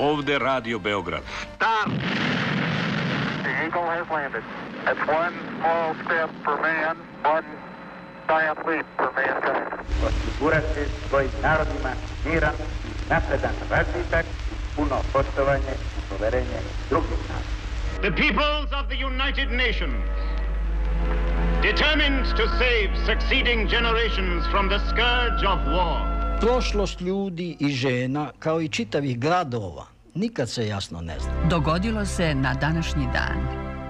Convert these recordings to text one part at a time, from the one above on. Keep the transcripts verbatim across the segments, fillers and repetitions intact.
Ovde Radio Beograd. Stop! The Eagle has landed. That's one small step for man, one giant leap for mankind. Osigurati svojim narodima miran, napredan razvitak, puno poštovanje i poverenje drugih naroda. The peoples of the United Nations, determined to save succeeding generations from the scourge of war. Prošlost ljudi i žena, kao i čitavih gradova, nikad se jasno ne zna. Dogodilo se na današnji dan.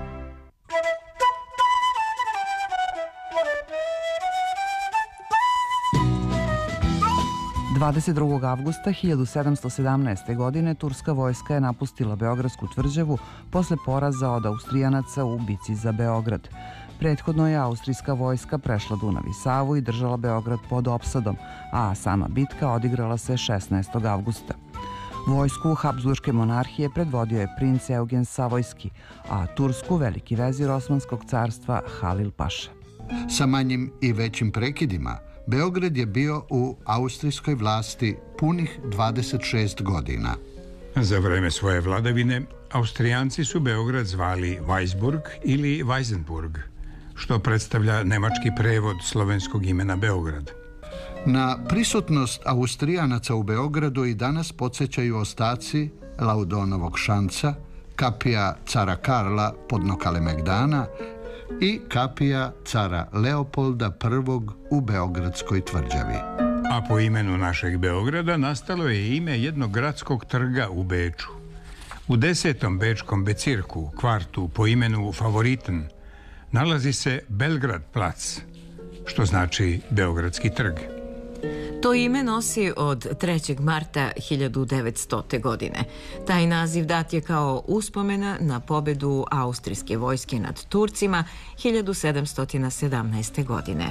dvadeset drugog avgusta hiljadu sedamsto sedamnaeste. godine turska vojska je napustila Beogradsku tvrđavu posle poraza od Austrijanaca u bici za Beograd. Prethodno je austrijska vojska prešla Dunav i Savu i držala Beograd pod opsadom, a sama bitka odigrala se šesnaestog avgusta. Vojsku Habsburške monarhije predvodio je princ Eugen Savojski, a Tursku veliki vezir Osmanskog carstva Halil Paša. Sa manjim i većim prekidima, Beograd je bio u austrijskoj vlasti punih dvadeset šest godina. Za vreme svoje vladavine, Austrijanci su Beograd zvali Weisburg ili Weisenburg, što predstavlja nemački prevod slovenskog imena Beograd. Na prisutnost Austrijanaca u Beogradu i danas podsjećaju ostaci Laudonovog šanca, kapija cara Karla podno Kalemegdana i kapija cara Leopolda prvog u Beogradskoj tvrđavi. A po imenu našeg Beograda nastalo je ime jednog gradskog trga u Beču. U desetom bečkom becirku, kvartu po imenu Favoriten, nalazi se Belgrad plac, što znači Beogradski trg. To ime nosi od trećeg marta hiljadu devetstote. godine. Taj naziv dat je kao uspomena na pobedu austrijske vojske nad Turcima hiljadu sedamsto sedamnaeste. godine.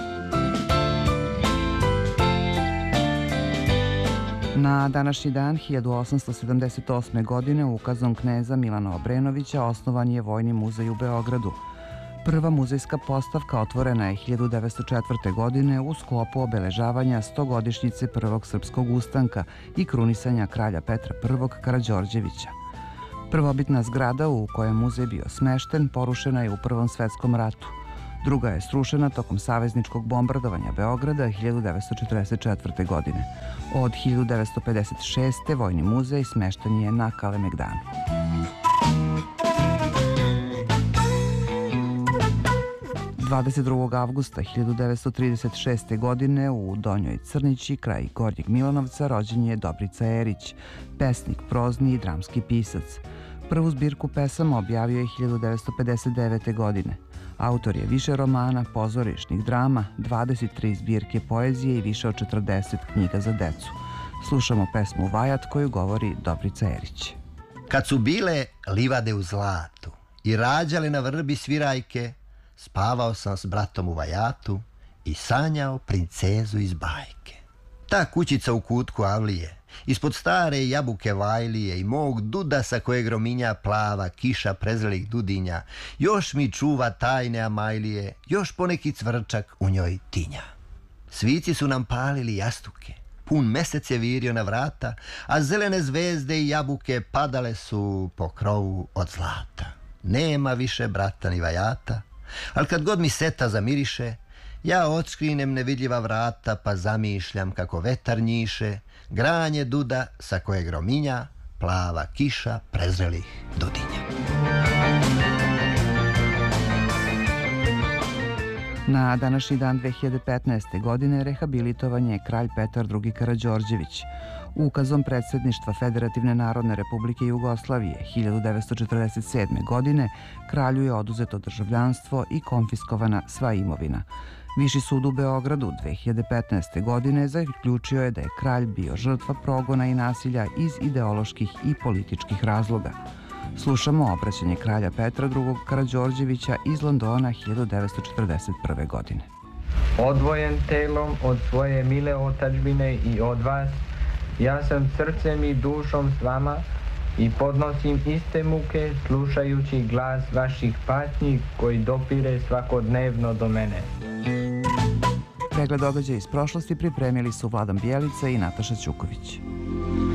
Na današnji dan hiljadu osamsto sedamdeset osme. godine ukazom kneza Milana Obrenovića osnovan je Vojni muzej u Beogradu. Prva muzejska postavka otvorena je hiljadu devetsto četvrte. godine u sklopu obeležavanja stogodišnjice Prvog srpskog ustanka i krunisanja kralja Petra prvog. Karađorđevića. Prvobitna zgrada u kojoj je muzej bio smešten porušena je u Prvom svetskom ratu. Druga je srušena tokom savezničkog bombardovanja Beograda hiljadu devetsto četrdeset četvrte. godine. Od hiljadu devetsto pedeset šeste. Vojni muzej smešten je na Kalemegdanu. dvadeset drugog avgusta hiljadu devetsto trideset šeste. godine u Donjoj Crnići, kraj Gornjeg Milanovca, rođen je Dobrica Erić, pesnik, prozni i dramski pisac. Prvu zbirku pesama objavio je hiljadu devetsto pedeset devete. godine. Autor je više romana, pozorišnih drama, dvadeset tri zbirke poezije i više od četrdeset knjiga za decu. Slušamo pesmu Vajat koju govori Dobrica Erić. Kad su bile livade u zlatu i rađale na vrbi svirajke, spavao sam s bratom u Vajatu i sanjao princezu iz bajke. Ta kućica u kutku avlije, ispod stare jabuke vajlije i mog duda sa kojeg rominja plava kiša prezrelih dudinja, još mi čuva tajne amajlije, još poneki cvrčak u njoj tinja. Svici su nam palili jastuke, pun mesec je virio na vrata, a zelene zvezde i jabuke padale su po krovu od zlata. Nema više brata ni Vajata, ali kad god mi seta zamiriše, ja otškrinem nevidljiva vrata pa zamišljam kako vetar njiše, granje duda sa kojeg rominja plava kiša prezrelih dudinja. Na današnji dan dve hiljade petnaeste. godine rehabilitovan je kralj Petar drugi. Karađorđević. Ukazom predsjedništva Federativne narodne republike Jugoslavije hiljadu devetsto četrdeset sedme. godine kralju je oduzeto državljanstvo i konfiskovana sva imovina. Viši sud u Beogradu dve hiljade petnaeste. godine zaključio je da je kralj bio žrtva progona i nasilja iz ideoloških i političkih razloga. Slušamo obraćanje kralja Petra drugog. Karađorđevića iz Londona hiljadu devetsto četrdeset prve. godine. Odvojen telom od svoje mile otadžbine i od vas, ja sam srcem i dušom s vama i podnosim iste muke slušajući glas vaših patnji koji dopire svakodnevno do mene. Pregled događaja iz prošlosti pripremili su Vladan Bjelica i Nataša Ćuković.